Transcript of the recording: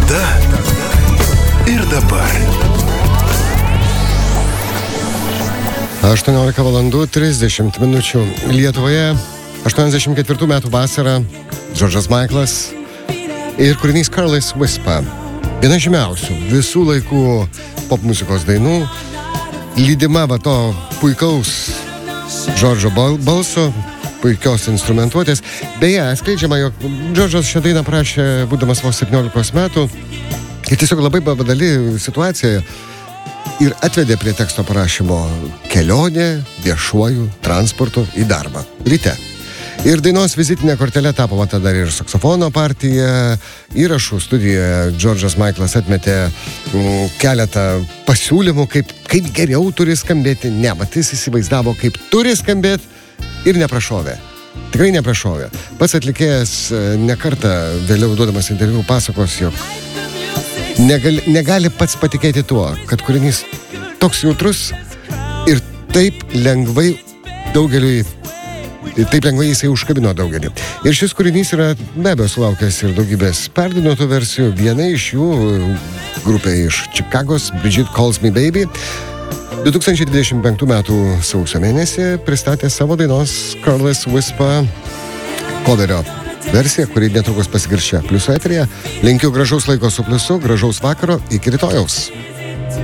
Tada ir dabar. 18 valandų 30 minučių. Lietuvoje 84 metų vasarą Džordžas Maiklas ir kūrinys Careless Whisper. Viena žymiausių visų laikų popmuzikos dainų, lydima va to puikaus Džordžo balso, puikios instrumentuotės. Beje, skleidžiama, jog Džordžas šią dainą prašė būdamas vos 17 metų ir tiesiog labai pavadali situacija ir atvedė prie teksto parašymo kelionė viešuoju transportu į darbą ryte. Ir dainos vizitinė kortelė tapo tada ir saksofono partija. Įrašų studijoje Džordžas Maiklas atmetė keletą pasiūlymų, kaip geriau turi skambėti. Ne, bet jis įsivaizdavo, kaip turi skambėti ir neprašovė. Tikrai neprašovė. Pats atlikėjas nekartą vėliau duodamas interviu pasakos, jog negali pats patikėti tuo, kad kūrinys toks jautrus ir taip lengvai jisai užkabino daugelį. Ir šis kūrinys yra be abejo sulaukęs ir daugybės perdainuotų versijų. Viena iš jų, grupė iš Čikagos, Bridget Calls Me Baby, 2025 metų sausio mėnesį pristatė savo dainos Careless Whisper coverio versiją, kuri netrukus pasigirs čia Pliuso eteryje. Linkiu gražaus laiko su Pliusu, gražaus vakaro, iki rytojaus.